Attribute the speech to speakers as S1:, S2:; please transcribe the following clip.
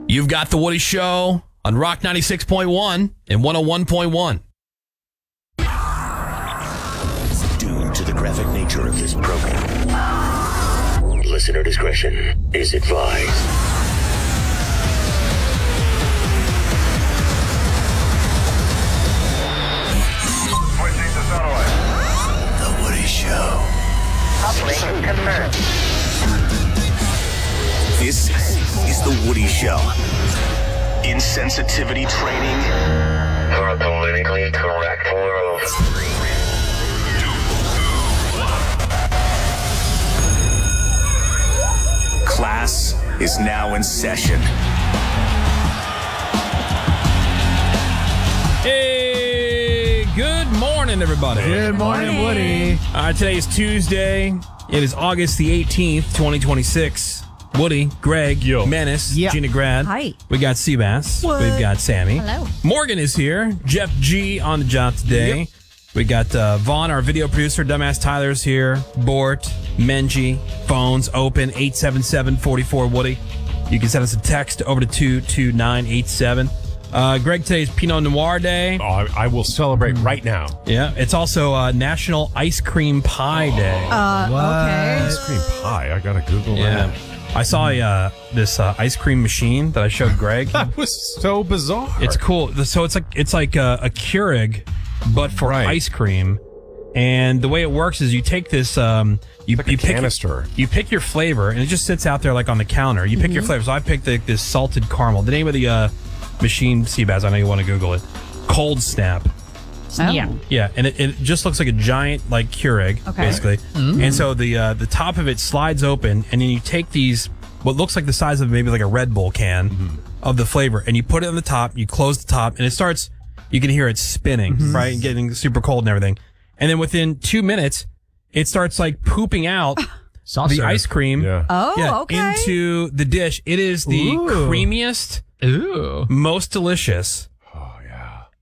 S1: You've got The Woody Show on Rock 96.1 and 101.1.
S2: Due to the graphic nature of this program, listener discretion is advised.
S3: Switching to satellite.
S2: The Woody Show.
S3: Operation confirmed.
S2: This is The Woody Show. Insensitivity training
S3: For a politically correct world.
S2: class is now in session.
S1: Hey, good morning, everybody.
S4: Good morning, Woody.
S1: Today is Tuesday. It is August the 18th, 2026. Woody, Greg, Menace,
S4: Yeah.
S1: Gina Grad.
S5: Hi.
S1: We got Seabass. We've got Sammy.
S5: Hello.
S1: Morgan is here. Jeff G on the job today. We got Vaughn, our video producer. Dumbass Tyler's here. Bort, Menji, phones open, 877-44-WOODY. You can send us a text over to 22987. Greg, today's Pinot Noir Day.
S6: Oh, I will celebrate right now.
S1: Yeah, it's also National Ice Cream Pie Day.
S5: Okay.
S6: Ice cream pie. I gotta Google that.
S1: I saw this ice cream machine that I showed Greg.
S6: That was so bizarre.
S1: It's cool. So it's like a Keurig, but for ice cream. And the way it works is you take this, you pick
S6: canister.
S1: You pick your flavor, and it just sits out there like on the counter. You pick your flavor. So I picked this salted caramel. The name of the machine, Seabass, I know you want to Google it. Cold Snap.
S5: Oh.
S1: Yeah, and it just looks like a giant like Keurig, basically. And so the top of it slides open, and then you take these, what looks like the size of maybe like a Red Bull can of the flavor, and you put it on the top, you close the top, and it starts, you can hear it spinning, right, and getting super cold and everything. And then within 2 minutes, it starts like pooping out the ice cream
S5: Okay.
S1: into the dish. It is the creamiest, most delicious